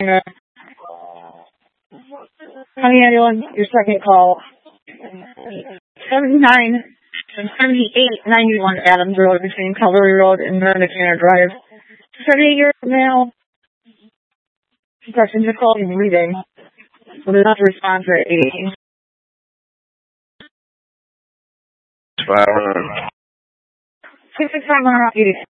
How are you doing? Your second call. 79 and 7891 Adams Road between Calvary Road and Marinacana Drive. 78-year male. Question just called and reading. With enough response at 80. 665 on 80.